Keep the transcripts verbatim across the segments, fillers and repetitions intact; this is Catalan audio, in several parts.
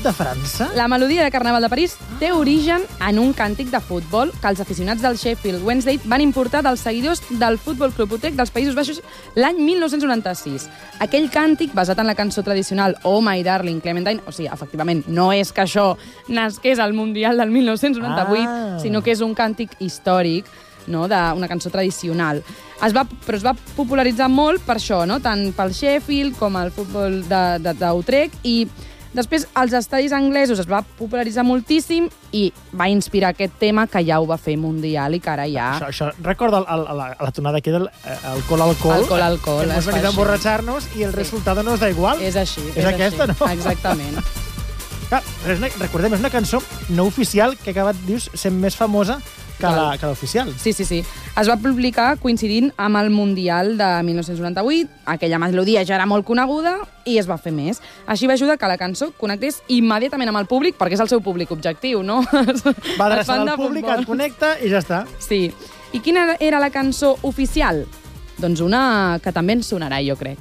de França? La melodia de Carnaval de París té origen en un càntic de futbol que els aficionats del Sheffield Wednesday van importar dels seguidors del Futbol Club Utrecht dels Països Baixos l'any mil nou-cents noranta-sis. Aquell càntic, basat en la cançó tradicional Oh My Darling Clementine, o sigui, efectivament, no és que això nasqués al Mundial del mil nou-cents noranta-vuit, ah. sinó que és un càntic històric, no, d'una cançó tradicional. Es va, però es va popularitzar molt per això, no? Tant pel Sheffield com el futbol d'Utrecht, i després als estadis anglesos es va popularitzar moltíssim i va inspirar aquest tema que ja ho va fer mundial i que ara ja... Això, això recorda el, el, la, la tonada aquí del alcohol-alcohol. Alcohol-alcohol. Que ens venim d'emborratxar-nos i el sí. resultat no es da igual. És així. És, és aquesta, així. no? Exactament. Clar, recordem, és una cançó no oficial que ha acabat, dius, sent més famosa que la, que l'oficial. Sí, sí, sí. Es va publicar coincidint amb el Mundial de mil nou-cents noranta-vuit, aquella melodia ja era molt coneguda i es va fer més. Així va ajudar que la cançó connectés immediatament amb el públic, perquè és el seu públic objectiu, no? Va adreçar al públic, et connecta i ja està. Sí. I quina era la cançó oficial? Doncs una que també ens sonarà, jo crec.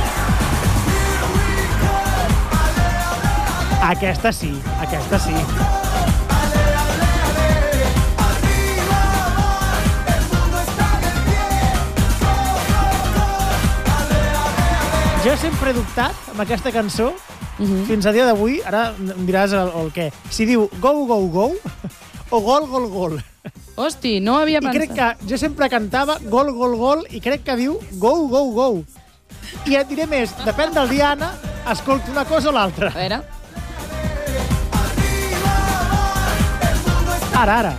Aquesta sí, aquesta sí. Jo sempre he dubtat amb aquesta cançó, uh-huh. fins a dia d'avui, ara em diràs el, el què, si diu go, go, go o gol, gol, gol. Hosti, no havia pensat. I crec que jo sempre cantava gol, gol, gol i crec que diu go, go, go. I et diré més, depèn del dia, Anna, escolta una cosa o l'altra. A veure... Ara, ara.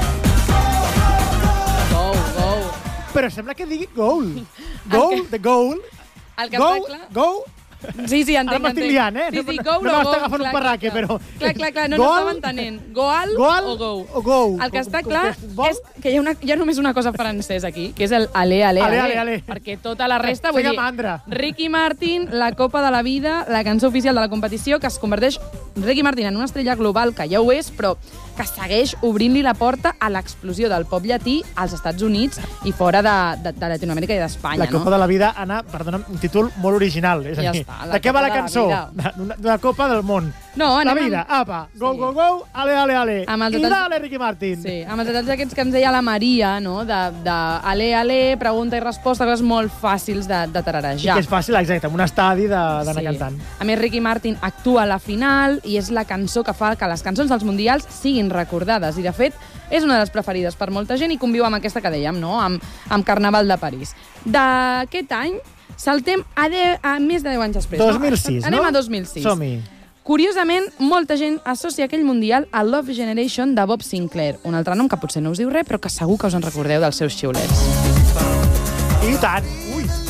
Go, go. Però sembla que digui goal. Goal, the goal. El que go, està clar... go. Sí, sí, entenc, Ara m'estic liant, eh? Sí, sí, no, go, no, no m'està agafant clar, un parraque, clar. però... Clar, clar, clar, no, no estava entenent. Goal, goal o go? o go. El que està clar és que hi ha, una, hi ha només una cosa francès aquí, que és el ale, ale, ale. Ale, ale, ale. Perquè tota la resta, vull Feia dir... mandra. Ricky Martin, la Copa de la Vida, la cançó oficial de la competició, que es converteix Ricky Martin en una estrella global, que ja ho és, però que segueix obrint-li la porta a l'explosió del pop llatí als Estats Units i fora de, de, de Latinoamèrica i d'Espanya. La Copa no? de la Vida, Anna, perdona, un títol molt original. És ja a dir, està, de què va la cançó? La D'una Copa del Món. No, la vida, amb... apa, go, sí. go, go, ale, ale, ale. I detalls... dale, Ricky Martin. Sí, amb els detalls aquests que ens deia la Maria, no? De, de ale, ale, pregunta i resposta, coses molt fàcils de, de tararejar. I que és fàcil, exacte, en un estadi d'anar sí. cantant. A més, Ricky Martin actua a la final i és la cançó que fa que les cançons dels mundials siguin recordades. I, de fet, és una de les preferides per molta gent i conviu amb aquesta que dèiem, no? Amb, amb Carnaval de París. D'aquest any saltem a, de, a més de deu anys després. dos mil sis, no? Anem no? a dos mil sis. Som-hi. Curiosament, molta gent associa aquell mundial a Love Generation de Bob Sinclair, un altre nom que potser no us diu res, però que segur que us en recordeu dels seus xiulets. I tant! Ui!